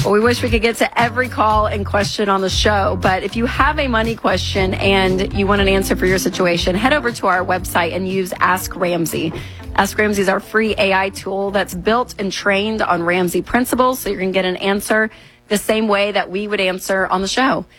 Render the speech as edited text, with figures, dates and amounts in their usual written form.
Well, we wish we could get to every call and question on the show, but if you have a money question and you want an answer for your situation, head over to our website and use Ask Ramsey. Ask Ramsey is our free AI tool that's built and trained on Ramsey principles, so you're going to get an answer the same way that we would answer on the show.